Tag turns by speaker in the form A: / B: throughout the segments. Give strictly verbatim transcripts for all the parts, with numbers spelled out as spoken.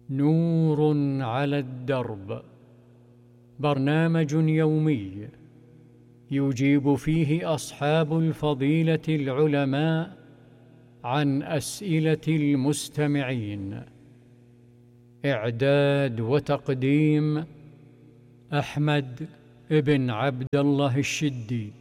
A: نور على الدرب، برنامج يومي يجيب فيه أصحاب الفضيلة العلماء عن أسئلة المستمعين. إعداد وتقديم أحمد بن عبد الله الشدي.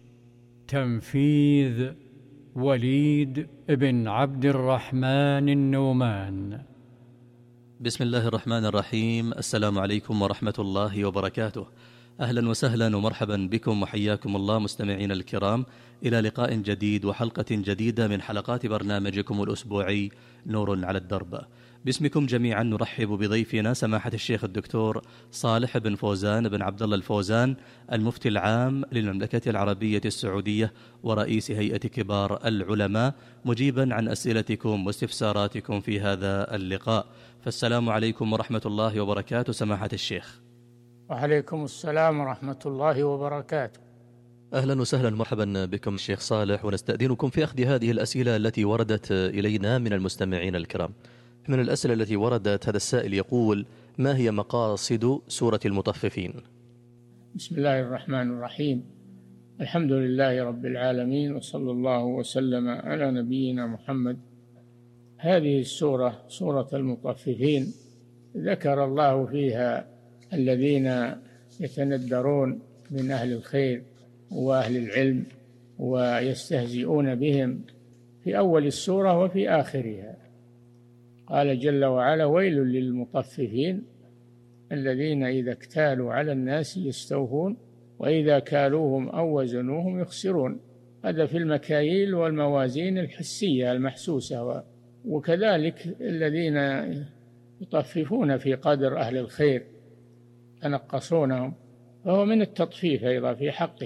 A: تنفيذ وليد بن عبد الرحمن النومان.
B: بسم الله الرحمن الرحيم. السلام عليكم ورحمة الله وبركاته. أهلا وسهلا ومرحبا بكم وحياكم الله مستمعين الكرام إلى لقاء جديد وحلقة جديدة من حلقات برنامجكم الأسبوعي نور على الدرب. باسمكم جميعا نرحب بضيفنا سماحة الشيخ الدكتور صالح بن فوزان بن عبد الله الفوزان، المفتي العام للمملكة العربية السعودية ورئيس هيئة كبار العلماء، مجيبا عن أسئلتكم واستفساراتكم في هذا اللقاء. فالسلام عليكم ورحمة الله وبركاته سماحة الشيخ.
C: وعليكم السلام ورحمة الله وبركاته.
B: أهلا وسهلا مرحبا بكم الشيخ صالح، ونستأذنكم في أخذ هذه الأسئلة التي وردت إلينا من المستمعين الكرام. من الأسئلة التي وردت هذا السائل يقول: ما هي مقاصد سورة المطففين؟
C: بسم الله الرحمن الرحيم. الحمد لله رب العالمين، وصلى الله وسلم على نبينا محمد. هذه السورة سورة المطففين ذكر الله فيها الذين يتندرون من أهل الخير وأهل العلم ويستهزئون بهم في أول السورة وفي آخرها. قال جل وعلا: ويل للمطففين الذين إذا اكتالوا على الناس يستوفون وإذا كالوهم أو وزنوهم يخسرون. هذا في المكاييل والموازين الحسية المحسوسة. وكذلك الذين يطففون في قدر أهل الخير ينقصونهم، فهو من التطفيف أيضا في حقه.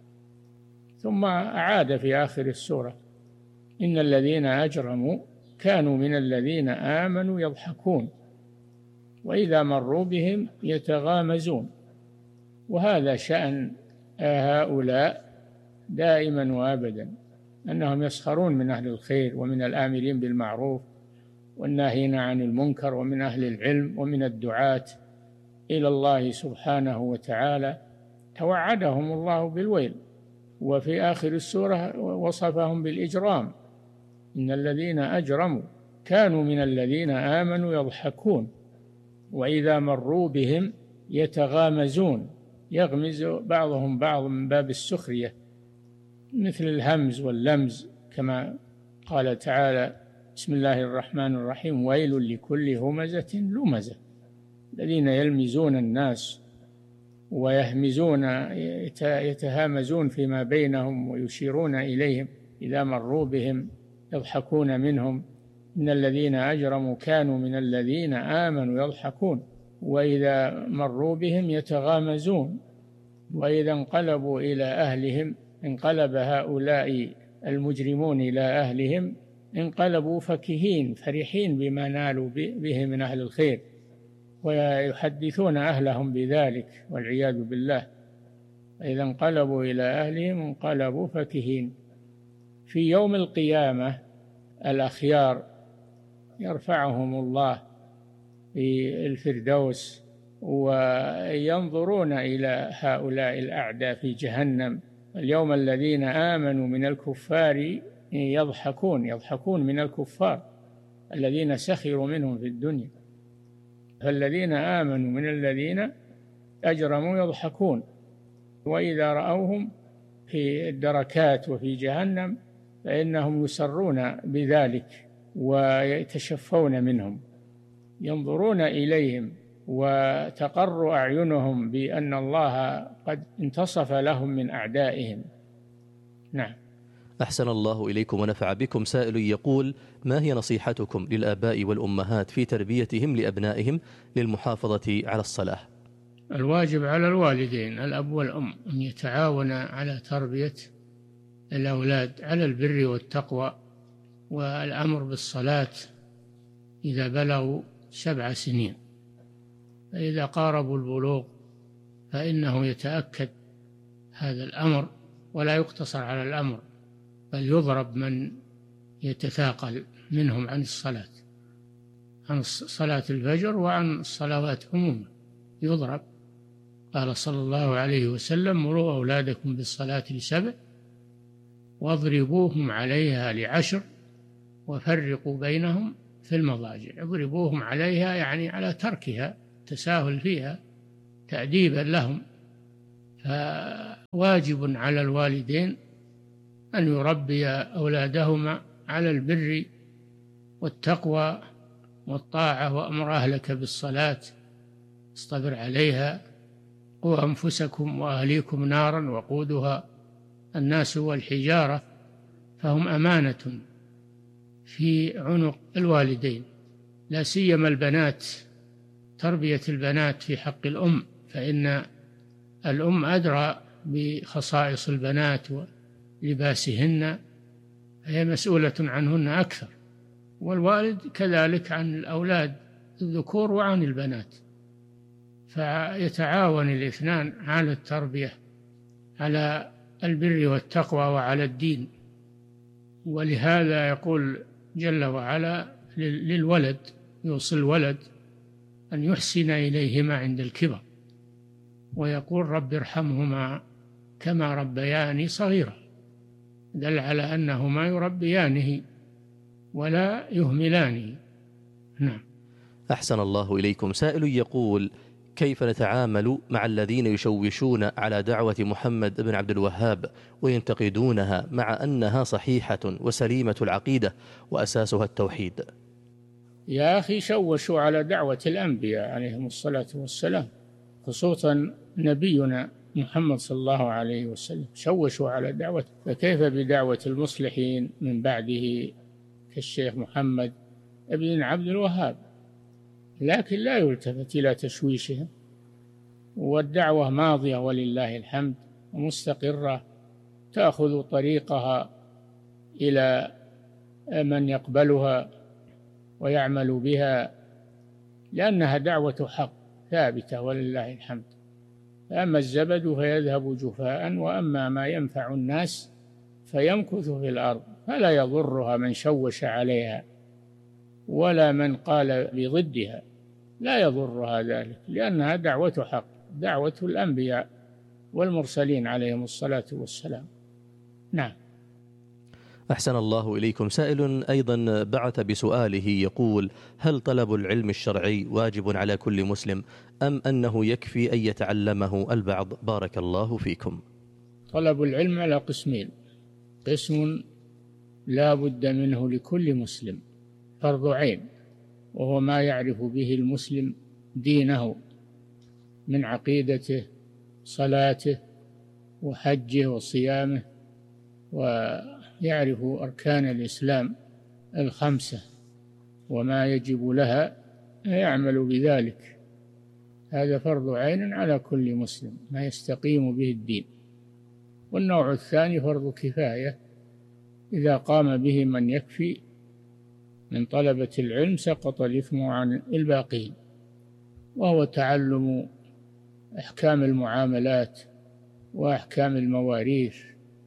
C: ثم أعاد في آخر السورة: إن الذين أجرموا كانوا من الذين آمنوا يضحكون وإذا مروا بهم يتغامزون. وهذا شأن هؤلاء دائما وأبدا، أنهم يسخرون من أهل الخير ومن الآمرين بالمعروف والناهين عن المنكر ومن أهل العلم ومن الدعاة إلى الله سبحانه وتعالى. توعدهم الله بالويل. وفي آخر السورة وصفهم بالإجرام: إن الذين أجرموا كانوا من الذين آمنوا يضحكون وإذا مروا بهم يتغامزون. يغمز بعضهم بعض من باب السخرية، مثل الهمز واللمز، كما قال تعالى: بسم الله الرحمن الرحيم: ويل لكل همزة لمزة. الذين يلمزون الناس ويهمزون يتهامزون فيما بينهم ويشيرون إليهم إذا مروا بهم يضحكون منهم. إن الذين أجرموا كانوا من الذين آمنوا يضحكون وإذا مروا بهم يتغامزون وإذا انقلبوا إلى أهلهم انقلب هؤلاء المجرمون إلى أهلهم انقلبوا فكهين فرحين بما نالوا به من أهل الخير، ويحدثون أهلهم بذلك والعياذ بالله. إذا انقلبوا إلى أهلهم انقلبوا فكهين. في يوم القيامة الأخيار يرفعهم الله في الفردوس وينظرون إلى هؤلاء الأعداء في جهنم. اليوم الذين آمنوا من الكفار يضحكون يضحكون من الكفار الذين سخروا منهم في الدنيا. فالذين آمنوا من الذين أجرموا يضحكون وإذا رأوهم في الدركات وفي جهنم فإنهم يسرون بذلك ويتشفون منهم، ينظرون إليهم وتقر أعينهم بأن الله قد انتصف لهم من أعدائهم. نعم.
B: أحسن الله إليكم ونفع بكم. سائل يقول: ما هي نصيحتكم للآباء والأمهات في تربيتهم لأبنائهم للمحافظة على الصلاة؟
C: الواجب على الوالدين الأب والأم أن يتعاونا على تربية الأولاد على البر والتقوى والأمر بالصلاة إذا بلغوا سبع سنين. فإذا قاربوا البلوغ فإنه يتأكد هذا الأمر ولا يقتصر على الأمر، بل يضرب من يتثاقل منهم عن الصلاة. عن صلاة الفجر وعن الصلوات عموما يضرب. قال صلى الله عليه وسلم: مروا أولادكم بالصلاة لسبع واضربوهم عليها لعشر وفرقوا بينهم في المضاجع. اضربوهم عليها يعني على تركها، تساهل فيها، تأديبا لهم. فواجب على الوالدين أن يربي أولادهما على البر والتقوى والطاعة. وأمر أهلك بالصلاة اصطبر عليها. قوا أنفسكم وأهليكم نارا وقودها الناس والحجارة. فهم أمانة في عنق الوالدين، لا سيما البنات. تربية البنات في حق الأم، فإن الأم أدرى بخصائص البنات ولباسهن، هي مسؤولة عنهن أكثر، والوالد كذلك عن الأولاد الذكور وعن البنات. فيتعاون الاثنان على التربية، على البر والتقوى وعلى الدين. ولهذا يقول جل وعلا للولد، يوصي الولد أن يحسن إليهما عند الكبر، ويقول: رب ارحمهما كما ربياني صغيرا. دل على أنهما يربيانه ولا يهملانه. نعم.
B: أحسن الله إليكم. سائل يقول: كيف نتعامل مع الذين يشوشون على دعوة محمد بن عبد الوهاب وينتقدونها مع أنها صحيحة وسليمة العقيدة وأساسها التوحيد؟
C: يا أخي، شوشوا على دعوة الأنبياء عليهم الصلاة والسلام، خصوصا نبينا محمد صلى الله عليه وسلم، شوشوا على دعوة، فكيف بدعوة المصلحين من بعده كالشيخ محمد بن عبد الوهاب؟ لكن لا يلتفت إلى تشويشهم، والدعوة ماضية ولله الحمد ومستقرة، تأخذ طريقها إلى من يقبلها ويعمل بها، لأنها دعوة حق ثابتة ولله الحمد. فأما الزبد فيذهب جفاء، وأما ما ينفع الناس فيمكث في الأرض، فلا يضرها من شوش عليها ولا من قال بضدها، لا يضرها ذلك، لأنها دعوة حق، دعوة الأنبياء والمرسلين عليهم الصلاة والسلام. نعم.
B: أحسن الله إليكم. سائل أيضا بعث بسؤاله يقول: هل طلب العلم الشرعي واجب على كل مسلم، أم أنه يكفي أن يتعلمه البعض؟ بارك الله فيكم.
C: طلب العلم على قسمين: قسم لا بد منه لكل مسلم، فرض عين، وهو ما يعرف به المسلم دينه من عقيدته، صلاته وحجه وصيامه، ويعرف أركان الإسلام الخمسة وما يجب لها، يعمل بذلك. هذا فرض عين على كل مسلم، ما يستقيم به الدين. والنوع الثاني فرض كفاية، إذا قام به من يكفي من طلبة العلم سقط الإثم عن الباقين، وهو تعلم أحكام المعاملات وأحكام المواريث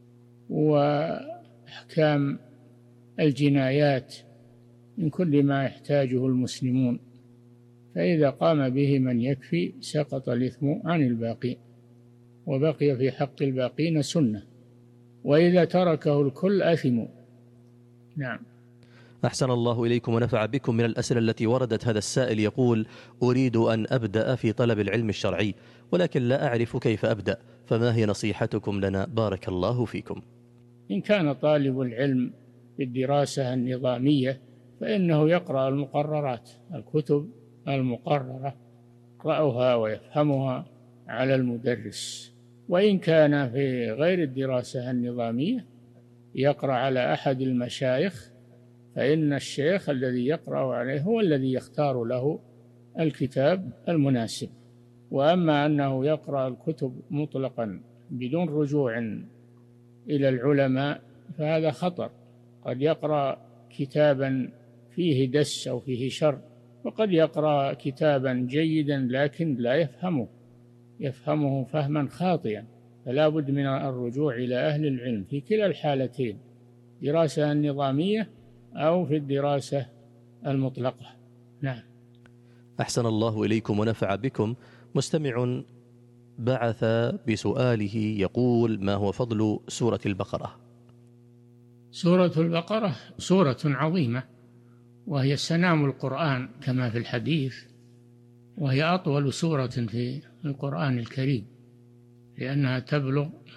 C: وأحكام الجنايات من كل ما يحتاجه المسلمون. فإذا قام به من يكفي سقط الإثم عن الباقين، وبقي في حق الباقين سنة، وإذا تركه الكل أثموا. نعم.
B: أحسن الله إليكم ونفع بكم. من الأسئلة التي وردت هذا السائل يقول: أريد أن أبدأ في طلب العلم الشرعي، ولكن لا أعرف كيف أبدأ، فما هي نصيحتكم لنا؟ بارك الله فيكم.
C: إن كان طالب العلم بالدراسة النظامية فإنه يقرأ المقررات، الكتب المقررة يقرأها ويفهمها على المدرس. وإن كان في غير الدراسة النظامية يقرأ على أحد المشايخ، فإن الشيخ الذي يقرأ عليه هو الذي يختار له الكتاب المناسب. وأما أنه يقرأ الكتب مطلقا بدون رجوع إلى العلماء فهذا خطر، قد يقرأ كتابا فيه دس أو فيه شر، وقد يقرأ كتابا جيدا لكن لا يفهمه يفهمه فهما خاطئا. فلا بد من الرجوع إلى أهل العلم في كلا الحالتين، دراسة النظامية أو في الدراسة المطلقة. نعم.
B: أحسن الله إليكم ونفع بكم. مستمع بعث بسؤاله يقول: ما هو فضل سورة البقرة؟
C: سورة البقرة سورة عظيمة، وهي سنام القرآن كما في الحديث، وهي أطول سورة في القرآن الكريم، لأنها تبلغ